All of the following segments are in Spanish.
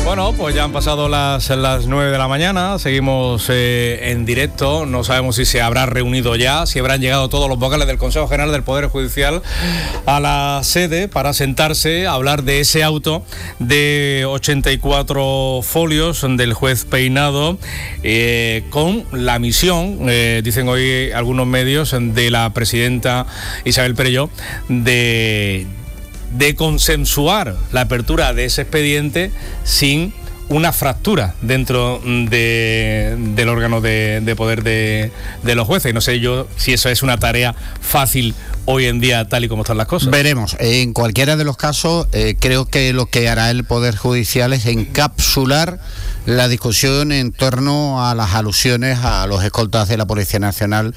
Bueno, pues ya han pasado las 9 de la mañana, seguimos en directo, no sabemos si se habrá reunido ya, si habrán llegado todos los vocales del Consejo General del Poder Judicial a la sede para sentarse a hablar de ese auto de 84 folios del juez Peinado, con la misión, dicen hoy algunos medios, de la presidenta Isabel Perelló, de consensuar la apertura de ese expediente sin una fractura dentro del órgano de poder de los jueces. Y no sé yo si eso es una tarea fácil hoy en día, tal y como están las cosas. Veremos. En cualquiera de los casos, creo que lo que hará el Poder Judicial es encapsular la discusión en torno a las alusiones a los escoltas de la Policía Nacional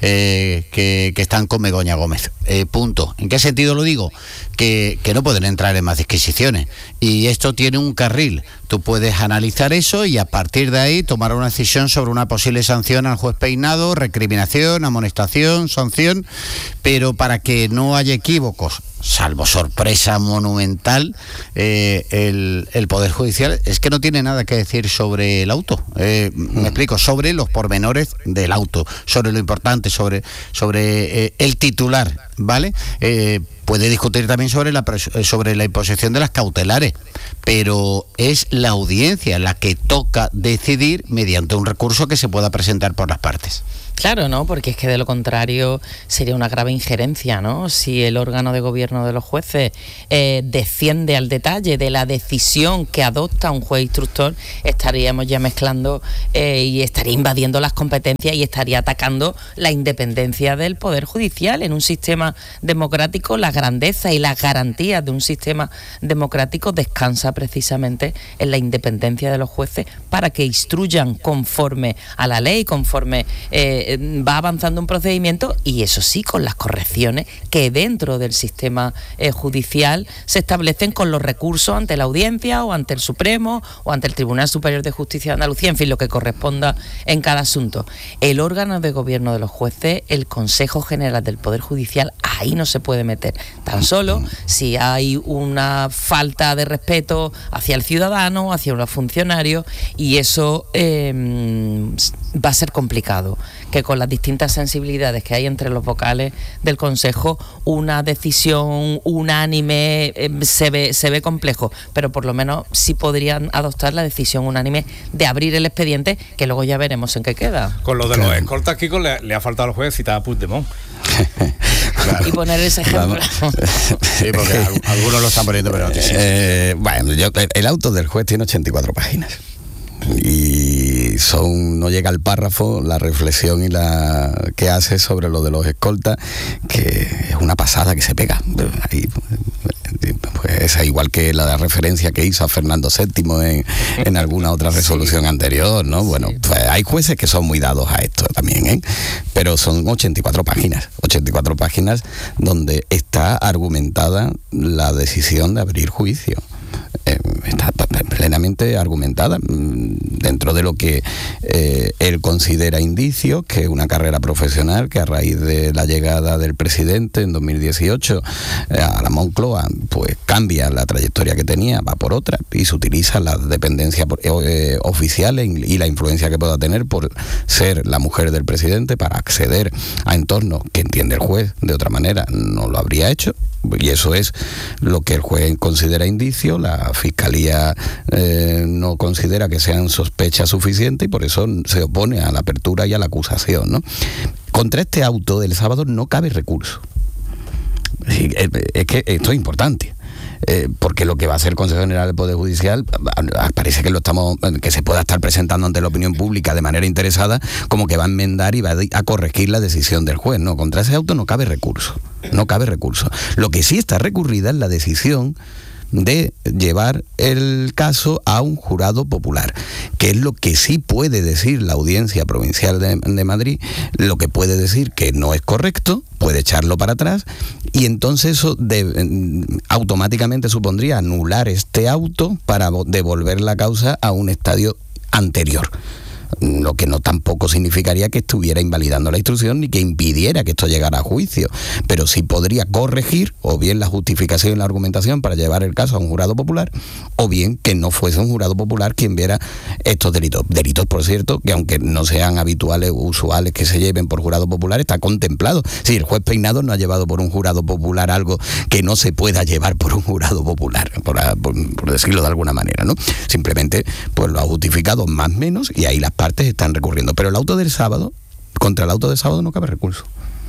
que están con Begoña Gómez. Punto. ¿En qué sentido lo digo? Que no pueden entrar en más disquisiciones. Y esto tiene un carril. Tú puedes analizar eso y a partir de ahí tomar una decisión sobre una posible sanción al juez Peinado, recriminación, amonestación, sanción, pero para que no haya equívocos, salvo sorpresa monumental, el Poder Judicial es que no tiene nada que decir sobre el auto. Me explico, sobre los pormenores del auto, sobre lo importante, sobre el titular, ¿vale? Puede discutir también sobre la imposición de las cautelares, pero es la audiencia la que toca decidir mediante un recurso que se pueda presentar por las partes. Claro, ¿no? Porque es que de lo contrario sería una grave injerencia, ¿no? Si el órgano de gobierno de los jueces desciende al detalle de la decisión que adopta un juez instructor, estaríamos ya mezclando y estaría invadiendo las competencias y estaría atacando la independencia del Poder Judicial. En un sistema democrático, la grandeza y las garantías de un sistema democrático descansa precisamente en la independencia de los jueces para que instruyan conforme a la ley, conforme va avanzando un procedimiento, y eso sí, con las correcciones que dentro del sistema judicial se establecen con los recursos ante la audiencia o ante el Supremo o ante el Tribunal Superior de Justicia de Andalucía, en fin, lo que corresponda en cada asunto. El órgano de gobierno de los jueces, el Consejo General del Poder Judicial, ahí no se puede meter, tan solo si hay una falta de respeto hacia el ciudadano, hacia los funcionarios, y eso va a ser complicado, que con las distintas sensibilidades que hay entre los vocales del Consejo, una decisión unánime se ve complejo, pero por lo menos sí podrían adoptar la decisión unánime de abrir el expediente, que luego ya veremos en qué queda. Con lo de los escoltas, Kiko, le ha faltado al juez citar a Puigdemont. Claro. Y poner ese ejemplo. Sí, porque algunos lo están poniendo, pero bueno, el auto del juez tiene 84 páginas. Y no llega al párrafo la reflexión y la que hace sobre lo de los escoltas, que es una pasada que se pega ahí, pues es igual que la referencia que hizo a Fernando VII en alguna otra resolución anterior, ¿no? Bueno, pues hay jueces que son muy dados a esto también, pero son 84 páginas donde está argumentada la decisión de abrir juicio. Está plenamente argumentada dentro de lo que él considera indicios, que es una carrera profesional que a raíz de la llegada del presidente en 2018 a la Moncloa, pues cambia la trayectoria que tenía, va por otra, y se utiliza las dependencias oficiales y la influencia que pueda tener por ser la mujer del presidente para acceder a entornos que entiende el juez de otra manera no lo habría hecho. Y eso es lo que el juez considera indicio, la Fiscalía no considera que sean sospechas suficientes y por eso se opone a la apertura y a la acusación, ¿no? Contra este auto del sábado no cabe recurso. Es que esto es importante. Porque lo que va a hacer el Consejo General del Poder Judicial parece que se pueda estar presentando ante la opinión pública de manera interesada como que va a enmendar y va a corregir la decisión del juez. No, contra ese auto no cabe recurso. Lo que sí está recurrida es la decisión de llevar el caso a un jurado popular, que es lo que sí puede decir la Audiencia Provincial de Madrid, lo que puede decir que no es correcto, puede echarlo para atrás, y entonces eso automáticamente supondría anular este auto para devolver la causa a un estadio anterior. lo que no tampoco significaría que estuviera invalidando la instrucción ni que impidiera que esto llegara a juicio, pero sí podría corregir o bien la justificación y la argumentación para llevar el caso a un jurado popular, o bien que no fuese un jurado popular quien viera estos delitos, por cierto, que aunque no sean habituales o usuales que se lleven por jurado popular, está contemplado. Si el juez Peinado no ha llevado por un jurado popular algo que no se pueda llevar por un jurado popular, por decirlo de alguna manera, ¿no? Simplemente pues lo ha justificado más o menos y ahí las partes están recurriendo. Pero contra el auto del sábado no cabe recurso.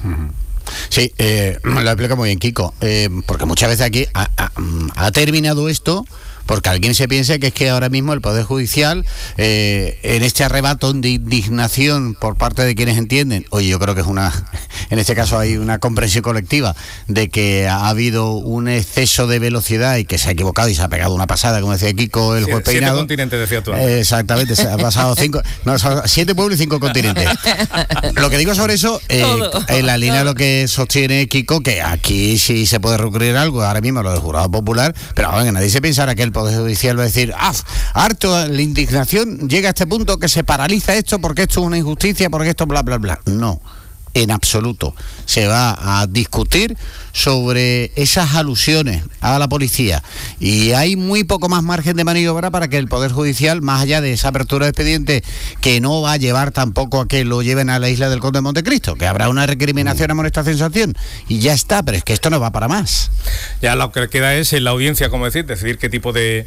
Sí, lo explica muy bien Kiko, porque muchas veces aquí ha terminado esto porque alguien se piensa que es que ahora mismo el Poder Judicial, en este arrebato de indignación por parte de quienes entienden, oye, yo creo que en este caso hay una comprensión colectiva de que ha habido un exceso de velocidad y que se ha equivocado y se ha pegado una pasada, como decía Kiko, el juez Peinado. 7 continentes, decía tú. Exactamente, se ha pasado 7 pueblos y 5 continentes. Lo que digo sobre eso, en la línea de lo que sostiene Kiko, que aquí sí se puede recurrir algo, ahora mismo lo del jurado popular, pero ahora que nadie se pensara que el Poder Judicial va a decir, harto, la indignación llega a este punto que se paraliza esto porque esto es una injusticia, porque esto bla, bla, bla. No, en absoluto. Se va a discutir sobre esas alusiones a la policía y hay muy poco más margen de maniobra para que el Poder Judicial, más allá de esa apertura de expediente que no va a llevar tampoco a que lo lleven a la isla del Conde de Montecristo, que habrá una recriminación, amonestación, sanción y ya está, pero es que esto no va para más. Ya lo que queda es en la audiencia, como decir, decidir qué tipo de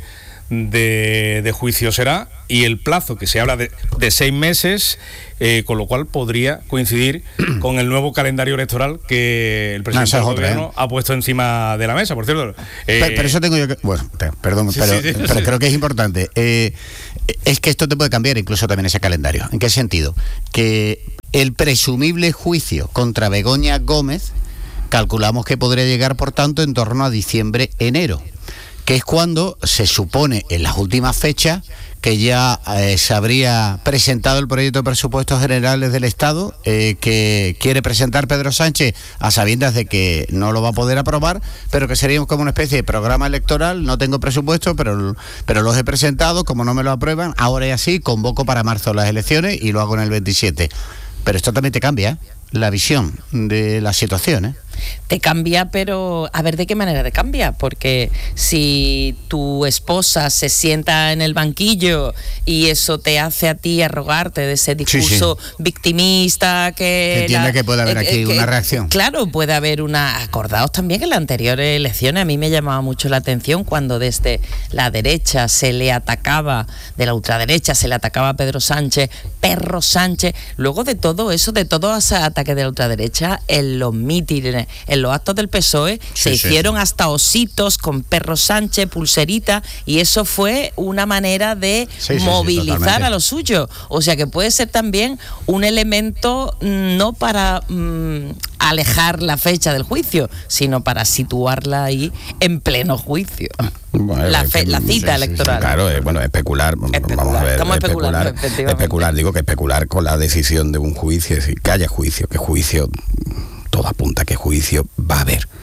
juicio será, y el plazo que se habla de 6 meses, con lo cual podría coincidir con el nuevo calendario electoral que el presidente del gobierno ha puesto encima de la mesa, por cierto. Pero eso tengo yo que... Bueno, perdón, sí. pero creo que es importante. Es que esto te puede cambiar incluso también ese calendario. ¿En qué sentido? Que el presumible juicio contra Begoña Gómez calculamos que podría llegar, por tanto, en torno a diciembre-enero, que es cuando se supone en las últimas fechas que ya se habría presentado el proyecto de presupuestos generales del Estado que quiere presentar Pedro Sánchez a sabiendas de que no lo va a poder aprobar, pero que sería como una especie de programa electoral. No tengo presupuesto, pero los he presentado, como no me lo aprueban, ahora es así, convoco para marzo las elecciones y lo hago en el 27. Pero esto también te cambia la visión de la situación, ¿eh? Te cambia, pero a ver de qué manera te cambia, porque si tu esposa se sienta en el banquillo y eso te hace a ti arrogarte de ese discurso victimista que entiende que puede haber aquí una reacción. Claro, puede haber una... Acordaos también que en las anteriores elecciones a mí me llamaba mucho la atención cuando desde la derecha se le atacaba, de la ultraderecha se le atacaba a Pedro Sánchez, perro Sánchez. Luego de todo eso, de todo ese ataque de la ultraderecha, en los mítines, en los actos del PSOE se hicieron hasta ositos con perro Sánchez, pulserita, y eso fue una manera de movilizar a los suyos. O sea que puede ser también un elemento no para alejar la fecha del juicio, sino para situarla ahí en pleno juicio. Bueno, la cita electoral. Claro, especular. Vamos a ver, estamos especular, digo que especular con la decisión de un juicio, es decir, que haya juicio, que juicio, todo apunta que juicio va a haber.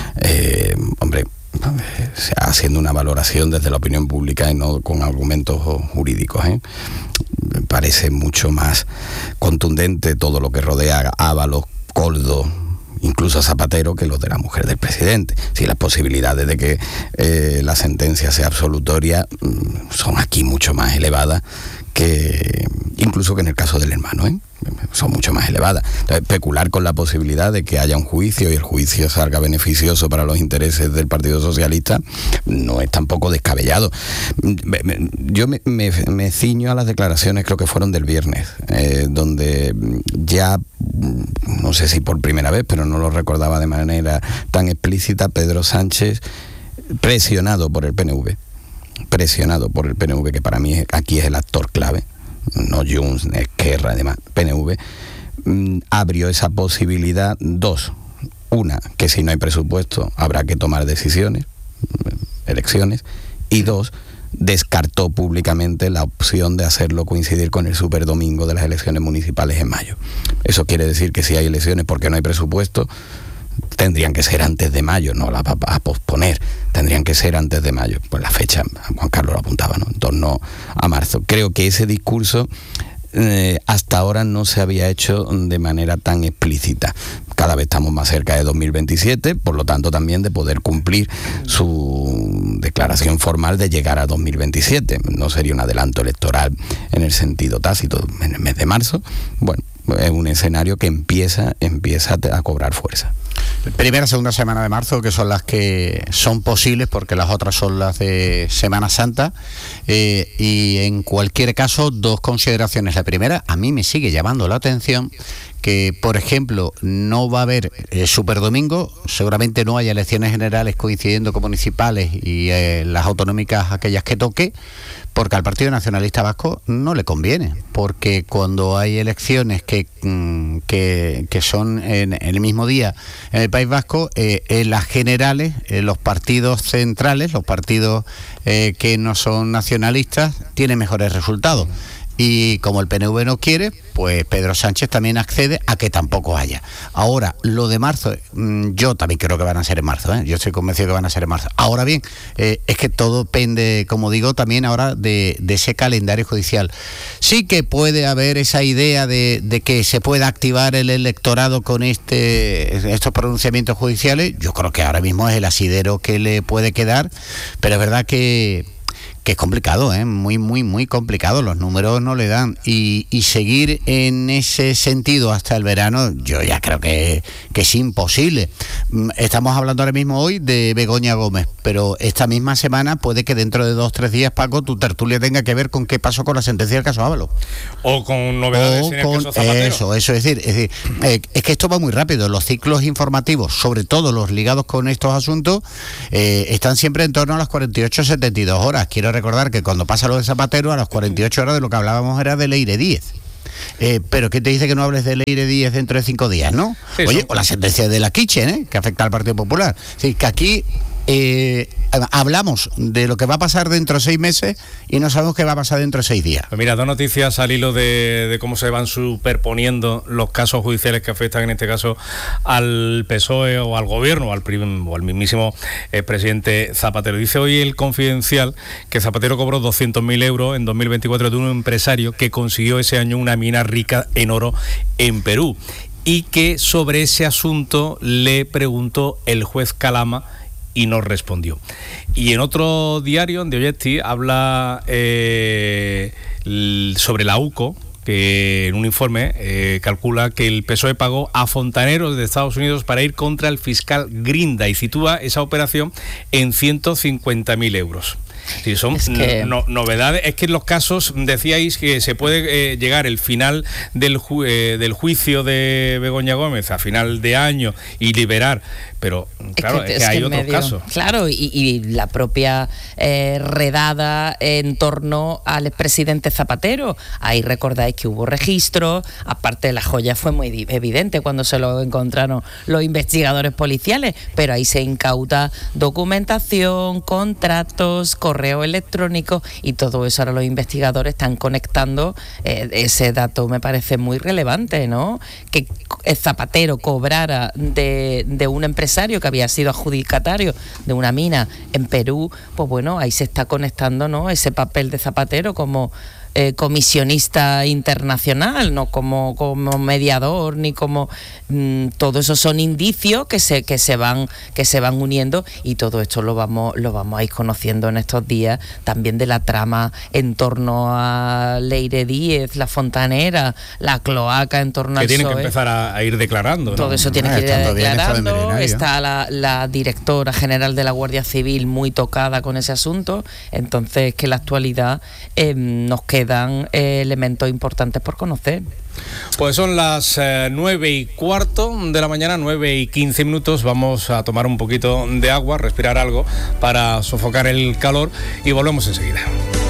Haciendo una valoración desde la opinión pública y no con argumentos jurídicos, me parece mucho más contundente todo lo que rodea a Ábalos, Koldo, incluso a Zapatero, que lo de la mujer del presidente. Si las posibilidades de que la sentencia sea absolutoria son aquí mucho más elevadas que incluso que en el caso del hermano, son mucho más elevadas. Entonces, especular con la posibilidad de que haya un juicio y el juicio salga beneficioso para los intereses del Partido Socialista no es tampoco descabellado. Yo me ciño a las declaraciones, creo que fueron del viernes, donde ya, no sé si por primera vez, pero no lo recordaba de manera tan explícita, Pedro Sánchez, presionado por el PNV, que para mí aquí es el actor clave, no Junts, Esquerra, además, PNV, abrió esa posibilidad. Dos, una, que si no hay presupuesto habrá que tomar decisiones, elecciones, y dos, descartó públicamente la opción de hacerlo coincidir con el superdomingo de las elecciones municipales en mayo. Eso quiere decir que si hay elecciones porque no hay presupuesto, tendrían que ser antes de mayo, no las va a posponer, tendrían que ser antes de mayo. Pues la fecha, Juan Carlos lo apuntaba, ¿no?, en torno a marzo. Creo que ese discurso hasta ahora no se había hecho de manera tan explícita. Cada vez estamos más cerca de 2027, por lo tanto también de poder cumplir su declaración formal de llegar a 2027. No sería un adelanto electoral en el sentido tácito en el mes de marzo. Bueno, es un escenario que empieza a cobrar fuerza. Primera, segunda semana de marzo, que son las que son posibles, porque las otras son las de Semana Santa. Y en cualquier caso, dos consideraciones. La primera, a mí me sigue llamando la atención que, por ejemplo, no va a haber superdomingo, seguramente no haya elecciones generales coincidiendo con municipales y las autonómicas aquellas que toque, porque al Partido Nacionalista Vasco no le conviene, porque cuando hay elecciones que son en el mismo día en el País Vasco, en las generales, los partidos centrales, los partidos que no son nacionalistas, tienen mejores resultados. Y como el PNV no quiere, pues Pedro Sánchez también accede a que tampoco haya. Ahora, lo de marzo, yo también creo que van a ser en marzo, yo estoy convencido que van a ser en marzo. Ahora bien, es que todo depende, como digo, también ahora de ese calendario judicial. Sí que puede haber esa idea de que se pueda activar el electorado con estos pronunciamientos judiciales. Yo creo que ahora mismo es el asidero que le puede quedar, pero es verdad que es complicado, muy, muy, muy complicado, los números no le dan, y seguir en ese sentido hasta el verano, yo ya creo que es imposible. Estamos hablando ahora mismo hoy de Begoña Gómez, pero esta misma semana puede que dentro de 2 o 3 días, Paco, tu tertulia tenga que ver con qué pasó con la sentencia del caso Ábalos. O con novedades en el caso Zapatero. Eso es decir, es que esto va muy rápido, los ciclos informativos, sobre todo los ligados con estos asuntos, están siempre en torno a las 48-72 horas. Quiero recordar que cuando pasa lo de Zapatero, a las 48 horas de lo que hablábamos era de Leire Díez. Pero ¿qué te dice que no hables de Leire Díez dentro de 5 días, no? Eso. Oye, o la sentencia de la Kitchen, que afecta al Partido Popular. Es decir, que aquí hablamos de lo que va a pasar dentro de 6 meses y no sabemos qué va a pasar dentro de 6 días. Pues mira, 2 noticias al hilo de cómo se van superponiendo los casos judiciales que afectan en este caso al PSOE o al gobierno o al mismísimo presidente Zapatero. Dice hoy el Confidencial que Zapatero cobró 200.000 euros en 2024 de un empresario que consiguió ese año una mina rica en oro en Perú, y que sobre ese asunto le preguntó el juez Calama y no respondió. Y en otro diario, en The Objective, habla sobre la UCO, que en un informe calcula que el PSOE pagó a fontaneros de Estados Unidos para ir contra el fiscal Grinda, y sitúa esa operación en 150.000 euros. Sí, son novedades. Es que en los casos decíais que se puede llegar el final del juicio de Begoña Gómez a final de año y liberar, pero claro, es que hay otros casos. Claro, y la propia redada en torno al expresidente Zapatero. Ahí recordáis que hubo registros, aparte la joya fue muy evidente cuando se lo encontraron los investigadores policiales, pero ahí se incauta documentación, contratos, correo electrónico, y todo eso ahora los investigadores están conectando. Ese dato me parece muy relevante, ¿no? Que Zapatero cobrara de un empresario que había sido adjudicatario de una mina en Perú, pues bueno, ahí se está conectando, ¿no?, ese papel de Zapatero como comisionista internacional, no como mediador, ni como todo eso son indicios que se van uniendo, y todo esto lo vamos a ir conociendo en estos días, también de la trama en torno a Leire Díez, la fontanera, la cloaca en torno al PSOE. Que tienen que empezar a ir declarando, ¿no? Todo eso tiene que ir declarando. Está la directora general de la Guardia Civil muy tocada con ese asunto, entonces que en la actualidad nos quedan elementos importantes por conocer. Pues son las 9:15 de la mañana, 9:15. Vamos a tomar un poquito de agua, respirar algo para sofocar el calor y volvemos enseguida.